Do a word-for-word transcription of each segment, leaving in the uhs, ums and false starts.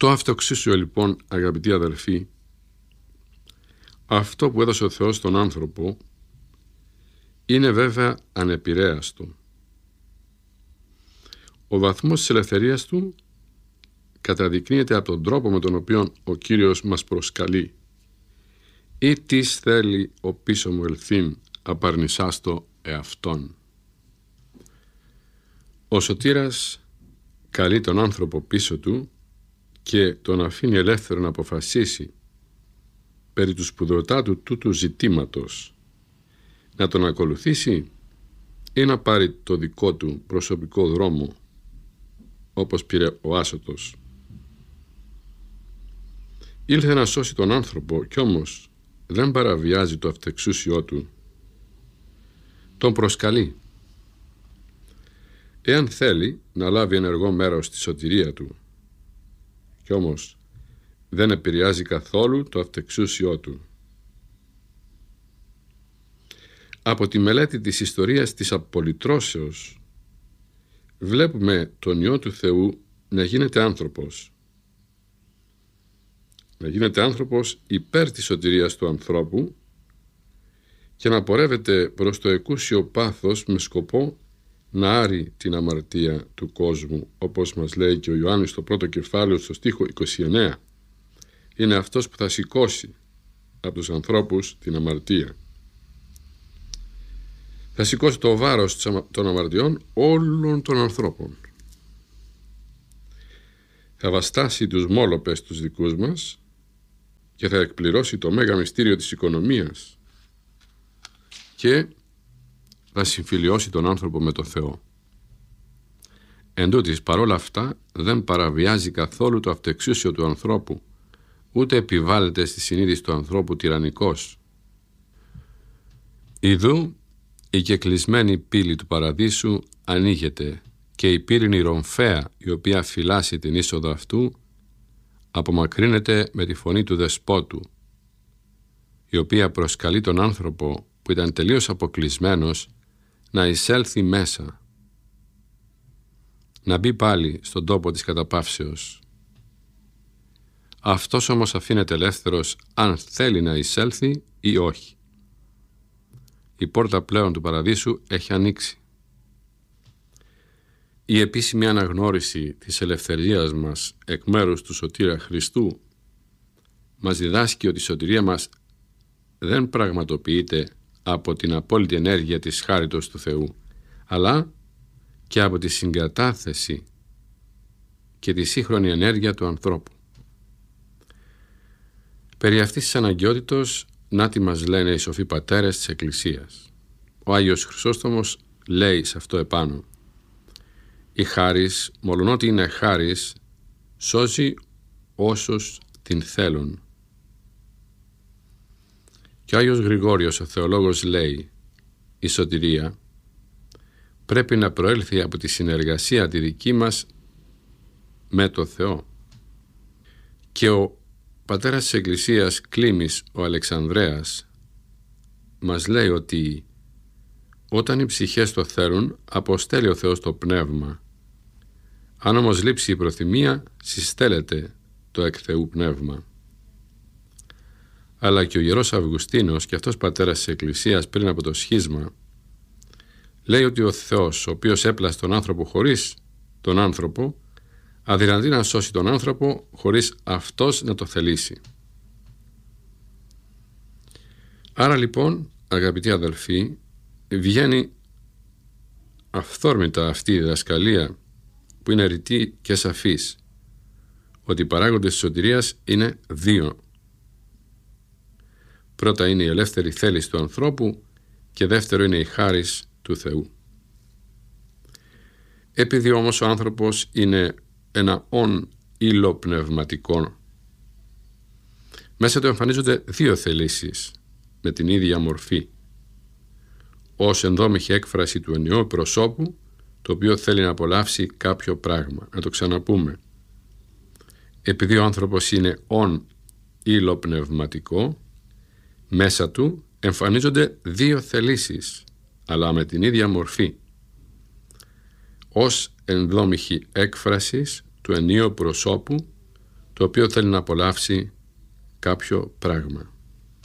Το αυτοεξούσιο λοιπόν, αγαπητοί αδελφοί, αυτό που έδωσε ο Θεός στον άνθρωπο, είναι βέβαια ανεπηρέαστο. Ο βαθμός της ελευθερίας του καταδεικνύεται από τον τρόπο με τον οποίο ο Κύριος μας προσκαλεί. Ή τις θέλει ο πίσω μου ελθύν, απαρνησάστο εαυτόν. Ο Σωτήρας καλεί τον άνθρωπο πίσω του και τον αφήνει ελεύθερο να αποφασίσει περί του σπουδαιοτάτου τούτου ζητήματος, να τον ακολουθήσει ή να πάρει το δικό του προσωπικό δρόμο, όπως πήρε ο άσωτος. Ήλθε να σώσει τον άνθρωπο κι όμως δεν παραβιάζει το αυτεξούσιό του. Τον προσκαλεί. Εάν θέλει να λάβει ενεργό μέρος στη σωτηρία του, κι όμως δεν επηρεάζει καθόλου το αυτεξούσιό του. Από τη μελέτη της ιστορίας της απολυτρώσεως βλέπουμε τον Υιό του Θεού να γίνεται άνθρωπος. Να γίνεται άνθρωπος υπέρ της σωτηρίας του ανθρώπου και να πορεύεται προς το εκούσιο πάθος με σκοπό να άρει την αμαρτία του κόσμου, όπως μας λέει και ο Ιωάννης στο πρώτο κεφάλαιο στο στίχο είκοσι εννέα. Είναι αυτός που θα σηκώσει από τους ανθρώπους την αμαρτία. Θα σηκώσει το βάρος των αμαρτιών όλων των ανθρώπων. Θα βαστάσει τους μόλοπες τους δικούς μας και θα εκπληρώσει το μέγα μυστήριο της οικονομίας και θα συμφιλιώσει τον άνθρωπο με το Θεό. Εν τούτοις, παρόλα αυτά δεν παραβιάζει καθόλου το αυτεξούσιο του ανθρώπου, ούτε επιβάλλεται στη συνείδηση του ανθρώπου τυραννικός. Ιδού η κεκλεισμένη πύλη του παραδείσου ανοίγεται και η πύρινη ρομφαία, η οποία φυλάσσει την είσοδο αυτού, απομακρύνεται με τη φωνή του δεσπότου, η οποία προσκαλεί τον άνθρωπο που ήταν τελείως αποκλεισμένος να εισέλθει μέσα, να μπει πάλι στον τόπο της καταπαύσεως. Αυτός όμως αφήνεται ελεύθερος αν θέλει να εισέλθει ή όχι. Η πόρτα πλέον του παραδείσου έχει ανοίξει. Η επίσημη αναγνώριση της ελευθερίας μας εκ μέρους του Σωτήρα Χριστού μας διδάσκει ότι η σωτηρία μας δεν πραγματοποιείται από την απόλυτη ενέργεια της χάριτος του Θεού, αλλά και από τη συγκατάθεση και τη σύγχρονη ενέργεια του ανθρώπου. Περί αυτής της αναγκαιότητος, να τι μας λένε οι σοφοί πατέρες της Εκκλησίας. Ο Άγιος Χρυσόστομος λέει σε αυτό επάνω: «Η χάρις, μολονότι είναι χάρις, σώζει όσους την θέλουν». Και ο Άγιος Γρηγόριος ο θεολόγος λέει: «Η σωτηρία πρέπει να προέλθει από τη συνεργασία τη δική μας με το Θεό». Και ο πατέρας της Εκκλησίας Κλίμης ο Αλεξανδρέας μας λέει ότι όταν οι ψυχές το θέλουν, αποστέλει ο Θεός το πνεύμα. Αν όμως λείψει η προθυμία, συστέλλεται το εκ Θεού πνεύμα. Αλλά και ο Ιερός Αυγουστίνος, και αυτός πατέρας της Εκκλησίας πριν από το σχίσμα, λέει ότι ο Θεός, ο οποίος έπλασε τον άνθρωπο χωρίς τον άνθρωπο, αδυνατεί να σώσει τον άνθρωπο χωρίς αυτός να το θελήσει. Άρα λοιπόν, αγαπητοί αδελφοί, βγαίνει αυθόρμητα αυτή η διδασκαλία που είναι ρητή και σαφής, ότι οι παράγοντες της σωτηρίας είναι δύο. Πρώτα είναι η ελεύθερη θέληση του ανθρώπου και δεύτερο είναι η χάρις του Θεού. Επειδή όμως ο άνθρωπος είναι ένα ον υλοπνευματικό, μέσα του εμφανίζονται δύο θελήσεις με την ίδια μορφή, ως ενδόμηχη έκφραση του ενιαίου προσώπου, το οποίο θέλει να απολαύσει κάποιο πράγμα. Να το ξαναπούμε. Επειδή ο άνθρωπος είναι ον υλοπνευματικό, μέσα του εμφανίζονται δύο θελήσεις, αλλά με την ίδια μορφή, ως ενδόμηχη έκφρασης του ενιαίου προσώπου, το το οποίο θέλει να απολαύσει κάποιο πράγμα.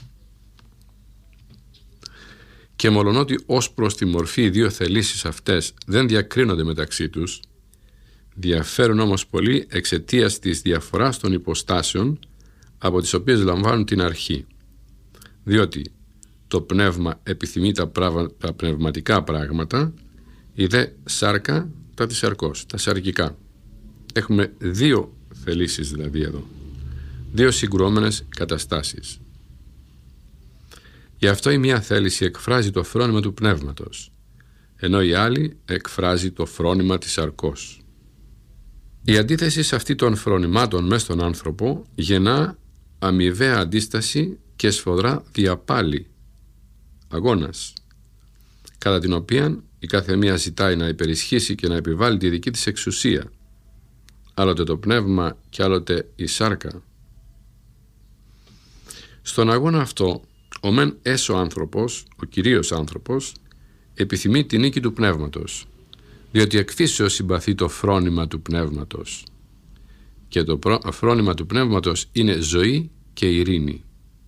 Και μολονότι ως προς τη μορφή οι δύο θελήσεις αυτές δεν διακρίνονται μεταξύ τους, διαφέρουν όμως πολύ εξαιτίας της διαφοράς των υποστάσεων από τις οποίες λαμβάνουν την αρχή. Διότι το πνεύμα επιθυμεί τα, πράγμα, τα πνευματικά πράγματα, η δε σάρκα τα της σαρκός, τα σαρκικά. Έχουμε δύο θελήσεις δηλαδή εδώ, δύο συγκρουόμενες καταστάσεις. Γι' αυτό η μία θέληση εκφράζει το φρόνημα του πνεύματος, ενώ η άλλη εκφράζει το φρόνημα της σαρκός. Η αντίθεση σε αυτή των φρονημάτων μες στον άνθρωπο γεννά αμοιβαία αντίσταση και σφοδρά διαπάλη, αγώνας, κατά την οποία η κάθε μία ζητάει να υπερισχύσει και να επιβάλλει τη δική της εξουσία, άλλοτε το πνεύμα και άλλοτε η σάρκα. Στον αγώνα αυτό, ο μεν έσω άνθρωπος, ο κυρίως άνθρωπος, επιθυμεί τη νίκη του πνεύματος, διότι εκ φύσεως συμπαθεί το φρόνημα του πνεύματος. Και το φρόνημα του πνεύματος είναι ζωή και ειρήνη.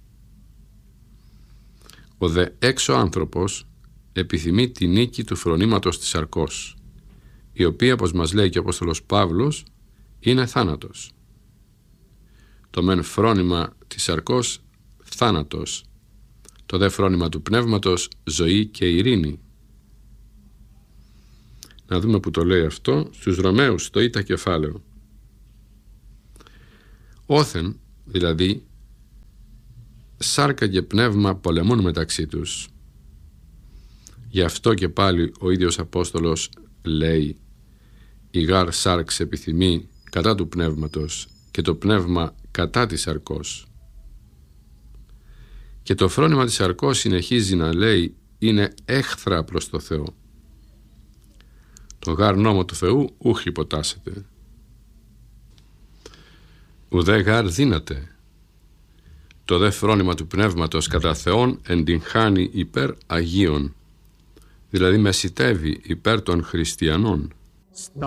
Ο δε έξω άνθρωπος επιθυμεί τη νίκη του φρονήματος της σαρκός, η οποία, όπως μας λέει και ο Απόστολος Παύλος, είναι θάνατος. Το μεν φρόνημα της σαρκός θάνατος, το δε φρόνημα του πνεύματος ζωή και ειρήνη. Να δούμε που το λέει αυτό στους Ρωμαίους, στο ήτα κεφάλαιο. Όθεν, δηλαδή, σάρκα και πνεύμα πολεμούν μεταξύ τους. Γι' αυτό και πάλι ο ίδιος Απόστολος λέει, η γάρ σάρξ επιθυμεί κατά του πνεύματος και το πνεύμα κατά της σαρκός. Και το φρόνημα της σαρκός συνεχίζει να λέει είναι έχθρα προς το Θεό. Το γάρ νόμο του Θεού ούχ υποτάσσεται. Ουδέ γάρ δύναται. Το δε φρόνημα του πνεύματος κατά Θεόν εντυγχάνει υπέρ Αγίων, δηλαδή μεσιτεύει υπέρ των χριστιανών.